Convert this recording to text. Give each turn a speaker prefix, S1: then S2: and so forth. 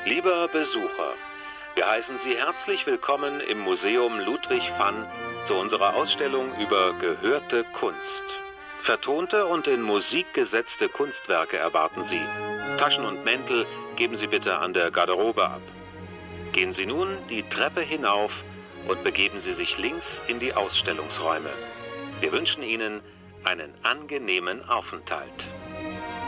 S1: Lieber Besucher, wir heißen Sie herzlich willkommen im Museum Ludwig van zu unserer Ausstellung über gehörte Kunst. Vertonte und in Musik gesetzte Kunstwerke erwarten Sie. Taschen und Mäntel geben Sie bitte an der Garderobe ab. Gehen Sie nun die Treppe hinauf und begeben Sie sich links in die Ausstellungsräume. Wir wünschen Ihnen einen angenehmen Aufenthalt.